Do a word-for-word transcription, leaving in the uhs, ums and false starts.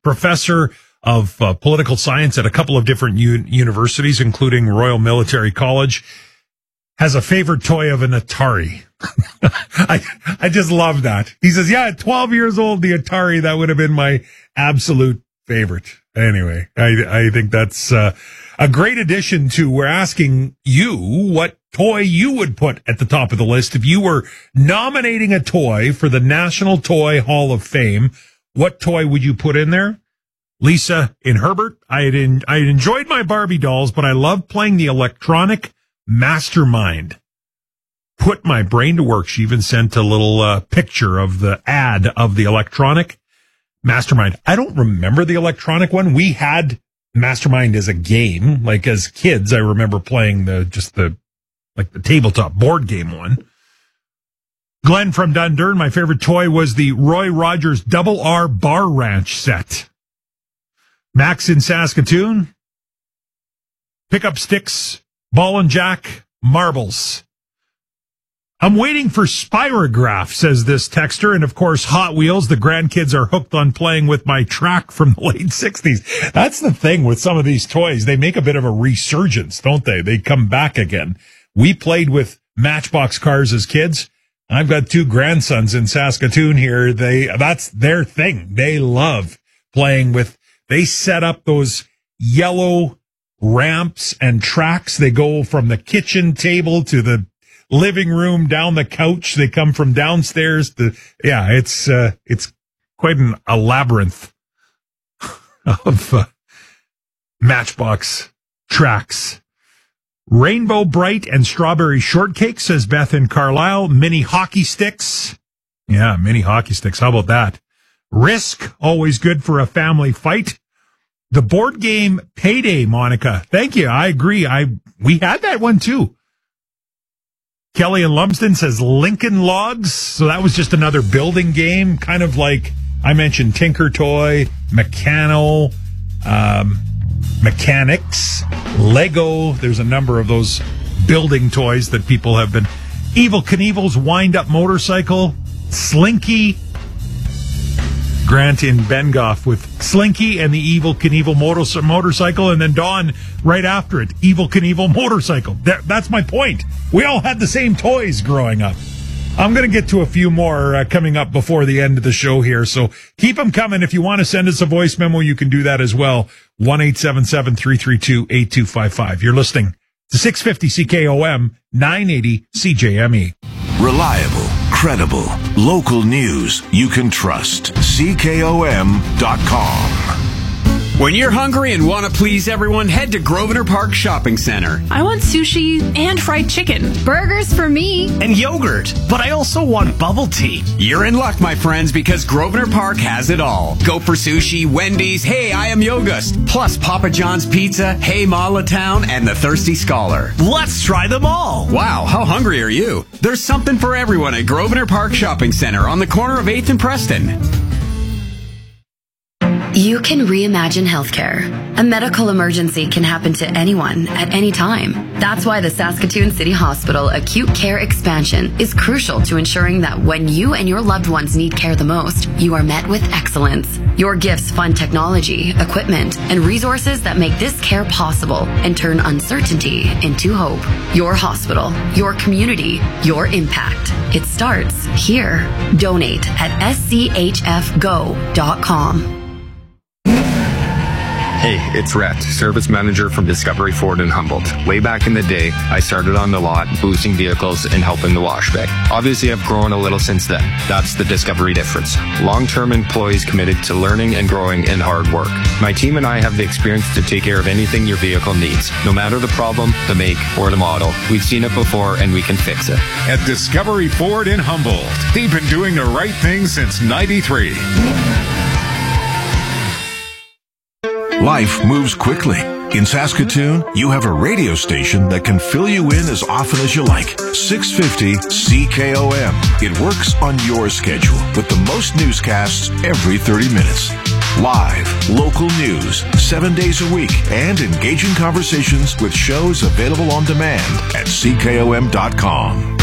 professor of uh, political science at a couple of different u- universities, including Royal Military College, has a favorite toy of an Atari. I I just love that. He says, yeah, at twelve years old, the Atari, that would have been my absolute favorite. Anyway, I I think that's uh, a great addition to, we're asking you what toy you would put at the top of the list. If you were nominating a toy for the National Toy Hall of Fame, what toy would you put in there? Lisa in Herbert, I had, in, I had enjoyed my Barbie dolls, but I love playing the electronic Mastermind. Put my brain to work. She even sent a little uh, picture of the ad of the electronic Mastermind. I don't remember the electronic one. We had Mastermind as a game. Like as kids, I remember playing the just the like the tabletop board game one. Glenn from Dundurn, my favorite toy was the Roy Rogers Double R Bar Ranch set. Max in Saskatoon, pickup sticks, ball and jack, marbles. I'm waiting for Spirograph, says this texter, and of course Hot Wheels. The grandkids are hooked on playing with my track from the late sixties. That's the thing with some of these toys. They make a bit of a resurgence, don't they? They come back again. We played with Matchbox cars as kids. I've got two grandsons in Saskatoon here. They, that's their thing. They love playing with, they set up those yellow ramps and tracks. They go from the kitchen table to the living room, down the couch. They come from downstairs to, yeah, it's, uh, it's quite an, a labyrinth of uh, Matchbox tracks. Rainbow Bright and Strawberry Shortcake, says Beth in Carlisle. Mini hockey sticks. Yeah, mini hockey sticks. How about that? Risk, always good for a family fight. The board game Payday, Monica. Thank you. I agree. I, we had that one too. Kelly in Lumsden says Lincoln Logs. So that was just another building game, kind of like I mentioned Tinker Toy, Meccano, um, Mechanics, Lego. There's a number of those building toys that people have been. Evel Knievel's wind-up motorcycle, Slinky. Grant in Bengoff with Slinky and the Evel Knievel motor- motorcycle, and then Dawn right after it, Evel Knievel motorcycle. That, that's my point. We all had the same toys growing up. I'm going to get to a few more uh, coming up before the end of the show here, so keep them coming. If you want to send us a voice memo, you can do that as well. one eight seven seven, three three two, eight two five five. You're listening to six fifty C K O M, nine eighty C J M E. Reliable, credible, local news you can trust. C K O M dot com. When you're hungry and want to please everyone, head to Grosvenor Park Shopping Center. I want sushi and fried chicken. Burgers for me. And yogurt. But I also want bubble tea. You're in luck, my friends, because Grosvenor Park has it all. Go for sushi, Wendy's, Hey, I Am Yogust, plus Papa John's Pizza, Hey Town, and the Thirsty Scholar. Let's try them all. Wow, how hungry are you? There's something for everyone at Grosvenor Park Shopping Center on the corner of eighth and Preston. You can reimagine healthcare. A medical emergency can happen to anyone at any time. That's why the Saskatoon City Hospital Acute Care Expansion is crucial to ensuring that when you and your loved ones need care the most, you are met with excellence. Your gifts fund technology, equipment, and resources that make this care possible and turn uncertainty into hope. Your hospital, your community, your impact. It starts here. Donate at S C H F go dot com. Hey, it's Rhett, service manager from Discovery Ford in Humboldt. Way back in the day, I started on the lot, boosting vehicles and helping the wash bay. Obviously, I've grown a little since then. That's the Discovery difference. Long-term employees committed to learning and growing in hard work. My team and I have the experience to take care of anything your vehicle needs. No matter the problem, the make, or the model, we've seen it before and we can fix it. At Discovery Ford in Humboldt, they've been doing the right thing since ninety-three. Life moves quickly. In Saskatoon, you have a radio station that can fill you in as often as you like. six fifty C K O M. It works on your schedule with the most newscasts every thirty minutes. Live, local news, seven days a week, and engaging conversations with shows available on demand at C K O M dot com.